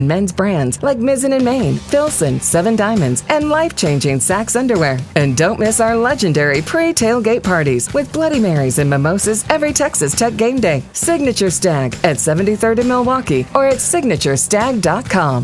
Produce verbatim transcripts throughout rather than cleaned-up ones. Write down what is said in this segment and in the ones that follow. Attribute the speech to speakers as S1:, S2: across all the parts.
S1: Men's brands like Mizzen and Main, Filson, Seven Diamonds, and life-changing Saxe underwear. And don't miss our legendary pre-tailgate parties with Bloody Marys and mimosas every Texas Tech game day. Signature Stag at seventy-third in Milwaukee or at signature stag dot com.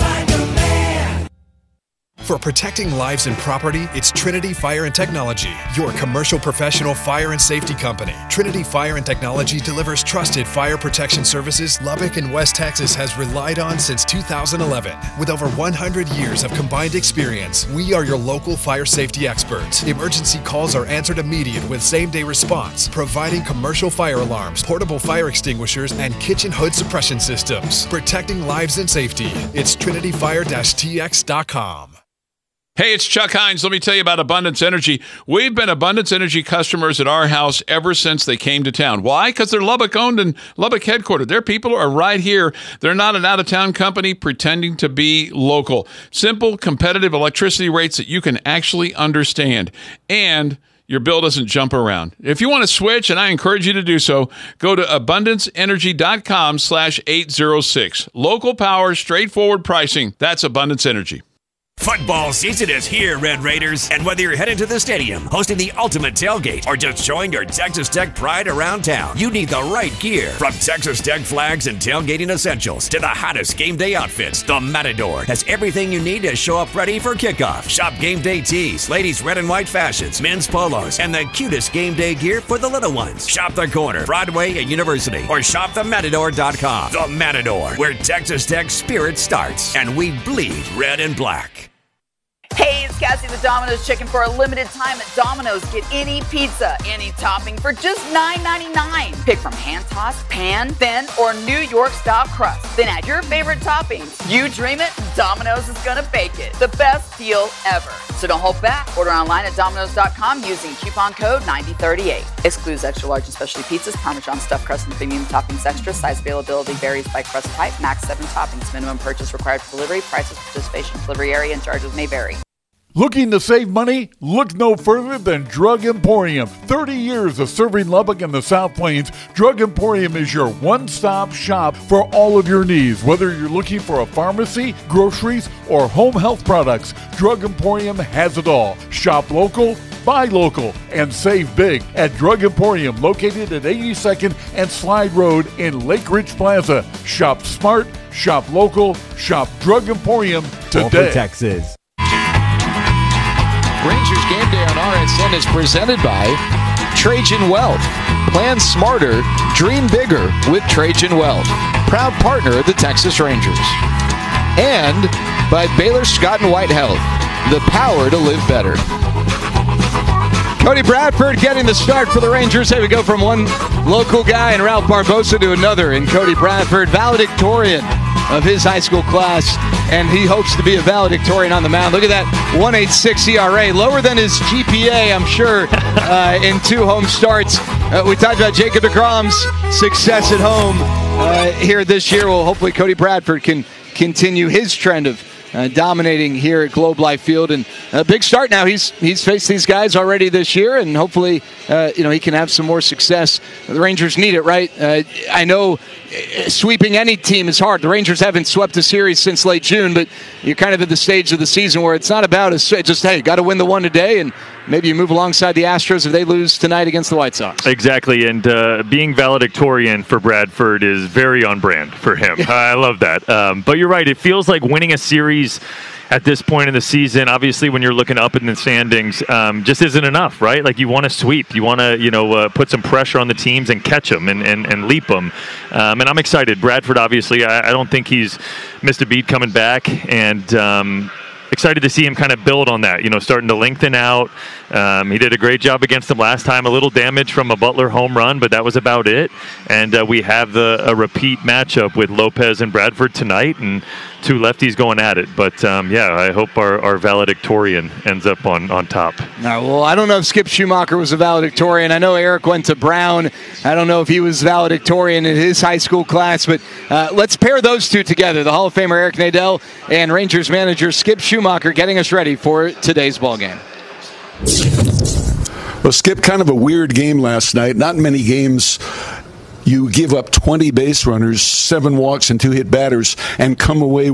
S2: For protecting lives and property, it's Trinity Fire and Technology, your commercial professional fire and safety company. Trinity Fire and Technology delivers trusted fire protection services Lubbock and West Texas has relied on since two thousand eleven. With over one hundred years of combined experience, we are your local fire safety experts. Emergency calls are answered immediate with same-day response, providing commercial fire alarms, portable fire extinguishers, and kitchen hood suppression systems. Protecting lives and safety. It's trinity fire dash t x dot com.
S3: Hey, it's Chuck Hines. Let me tell you about Abundance Energy. We've been Abundance Energy customers at our house ever since they came to town. Why? Because they're Lubbock-owned and Lubbock headquartered. Their people are right here. They're not an out-of-town company pretending to be local. Simple, competitive electricity rates that you can actually understand. And your bill doesn't jump around. If you want to switch, and I encourage you to do so, go to abundance energy dot com slash eight oh six. Local power, straightforward pricing. That's Abundance Energy.
S4: Football season is here, Red Raiders, and whether you're headed to the stadium, hosting the ultimate tailgate, or just showing your Texas Tech pride around town, you need the right gear. From Texas Tech flags and tailgating essentials to the hottest game day outfits, the Matador has everything you need to show up ready for kickoff. Shop game day tees, ladies' red and white fashions, men's polos, and the cutest game day gear for the little ones. Shop the corner, Broadway and University, or shop the matador dot com. The Matador, where Texas Tech spirit starts, and we bleed red and black.
S5: Hey, it's Cassie the Domino's Chicken. For a limited time at Domino's, get any pizza, any topping for just nine ninety-nine. Pick from hand-tossed, pan, thin, or New York-style crust. Then add your favorite toppings. You dream it, Domino's is gonna bake it. The best deal ever. So don't hold back. Order online at domino's dot com using coupon code ninety thirty-eight. Excludes extra large and specialty pizzas, Parmesan stuffed crust, and premium toppings extra. Size availability varies by crust type. Max seven toppings. Minimum purchase required for delivery. Prices, participation, delivery area, and charges may vary.
S6: Looking to save money? Look no further than Drug Emporium. thirty years of serving Lubbock and the South Plains, Drug Emporium is your one-stop shop for all of your needs. Whether you're looking for a pharmacy, groceries, or home health products, Drug Emporium has it all. Shop local, buy local, and save big at Drug Emporium, located at eighty-second and Slide Road in Lake Ridge Plaza. Shop smart, shop local, shop Drug Emporium today.
S7: For Texas.
S8: Rangers Game Day on R S N is presented by Trajan Wealth. Plan smarter, dream bigger with Trajan Wealth. Proud partner of the Texas Rangers. And by Baylor Scott and White Health. The power to live better. Cody Bradford getting the start for the Rangers. Hey, we go from one local guy in Ralph Barbosa to another in Cody Bradford, valedictorian of his high school class, and he hopes to be a valedictorian on the mound. Look at that one point eight six E R A, lower than his G P A, I'm sure, uh, in two home starts. Uh, we talked about Jacob deGrom's success at home uh, here this year. Well, hopefully Cody Bradford can continue his trend of Uh, dominating here at Globe Life Field, and a big start now. He's he's faced these guys already this year, and hopefully, uh, you know, he can have some more success. The Rangers need it, right? Uh, I know sweeping any team is hard. The Rangers haven't swept a series since late June, but you're kind of at the stage of the season where it's not about a, just hey, got to win the one today, and maybe you move alongside the Astros if they lose tonight against the White Sox.
S9: Exactly, and uh, being valedictorian for Bradford is very on brand for him. I love that. Um, but you're right, it feels like winning a series at this point in the season, obviously when you're looking up in the standings, um, just isn't enough, right? Like you want to sweep. You want to, you know, uh, put some pressure on the teams and catch them and, and, and leap them. Um, and I'm excited. Bradford, obviously, I, I don't think he's missed a beat coming back. And um, excited to see him kind of build on that, you know, starting to lengthen out. Um, he did a great job against them last time. A little damage from a Butler home run, but that was about it. And uh, we have the a repeat matchup with Lopez and Bradford tonight, and two lefties going at it. But, um, yeah, I hope our, our valedictorian ends up on, on top.
S8: No, well, I don't know if Skip Schumacher was a valedictorian. I know Eric went to Brown. I don't know if he was valedictorian in his high school class. But uh, let's pair those two together, the Hall of Famer Eric Nadel and Rangers manager Skip Schumacher, getting us ready for today's ballgame.
S10: Well, Skip, kind of a weird game last night. Not many games
S7: you give up twenty base runners, seven walks, and two hit batters, and come away